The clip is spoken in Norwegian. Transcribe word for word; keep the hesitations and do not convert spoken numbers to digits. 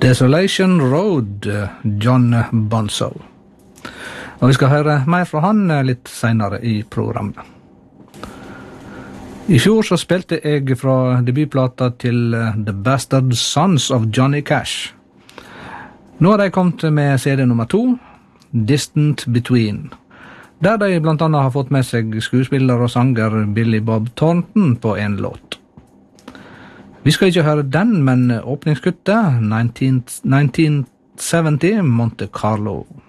Desolation Road, John Bonzo. Og vi skal høre mer fra han litt senere i programmet. I fjor så spilte jeg fra debutplata til The Bastard Sons of Johnny Cash. Nå har de kommet med C D nummer to, Distant Between, der de blant annet har fått med seg skuespiller og sanger Billy Bob Thornton på en låt. Vi skal ikke høre den, men åpningskuttet nineteen seventy Monte Carlo.